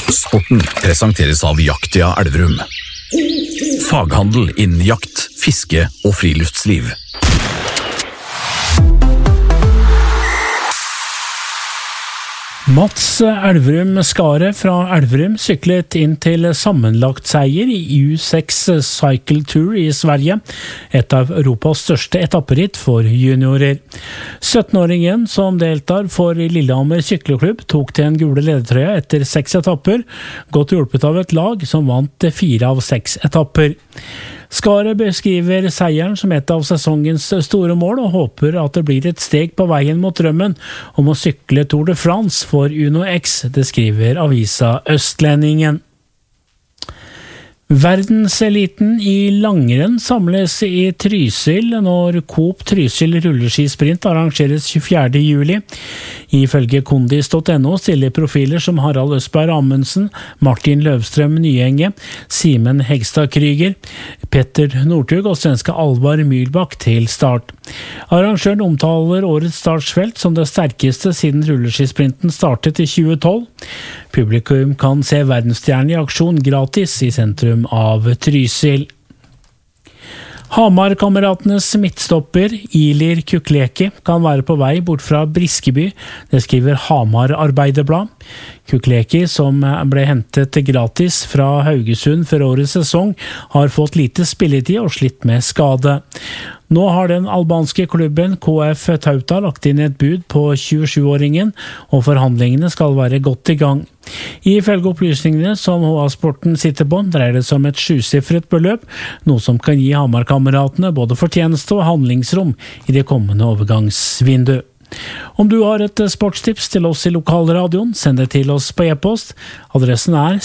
Sporten presenteres av Jaktia Elverum. Faghandel innen jakt, fiske og friluftsliv. Mats Elverum Skare fra Elverum syklet inn til sammenlagt seier i U6 Cycle Tour i Sverige, et av Europas største etapperitt for juniorer. 17-åringen som deltar for Lillehammer Sykkelklubb tok til en gule ledertrøya etter 6 etapper, godt hjulpet av et lag som vant 4 av 6 etapper. Skare beskriver seieren som et av sesongens store mål og håper at det blir et steg på veien mot drømmen om å sykle Tour de France for Uno X, det skriver avisa Østlendingen. Verdenseliten i langrenn samles i Trysil når Coop Trysil rulleskisprint arrangeres 24. juli. Ifølge kondis.no stiller profiler som Harald Østberg Amundsen, Martin Løvstrøm Nyenge, Simen Hegstad Kryger, Petter Northug og svenske Alvar Myhlbakk til start. Arrangøren omtaler årets startfelt som det sterkeste siden rulleskisprinten startet i 2012. Publikum kan se verdensstjerne i aksjon gratis i sentrum av Trysil. Hamar-kameratenes midtstopper Ilir Kukleki kan være på vei bort fra Briskeby, det skriver Hamar Arbeiderblad. Kukleki, som ble hentet gratis fra Haugesund for årets sesong, har fått lite spilletid og slitt med skade. Nå har den albanske klubben KF Tauta lagt inn et bud på 27-åringen, og forhandlingene skal være godt i gang. Ifølge opplysningene som HA Sporten sitter på, dreier det seg om et 7-sifret beløp, noe som kan gi Hamar-kameratene både fortjeneste og handlingsrom i det kommende overgangsvindu. Om du har et sportstips til oss i lokalradioen, send det til oss på e-post. Adressen er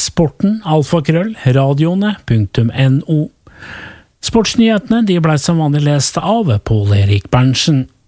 sporten@radioene.no. Sportsnyhetene de ble som vanlig lest av Pål Erik Berntsen.